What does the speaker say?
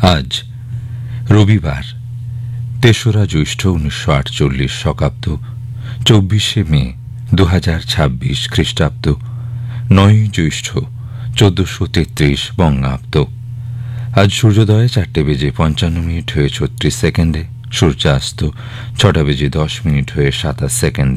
আজ রবিবার ৩রা জ্যৈষ্ঠ ১৯৪৮ শকাব্দ ২৪শে মে ২০২৬ খ্রিস্টাব্দ ৯ জ্যৈষ্ঠ ১৪৩৩ বঙ্গাব্দ। আজ সূর্যোদয় ৪:৫৫ হয়ে ৩৬ সেকেন্ডে, সূর্যাস্ত ৬:১০ হয়ে ২৭ সেকেন্ডে।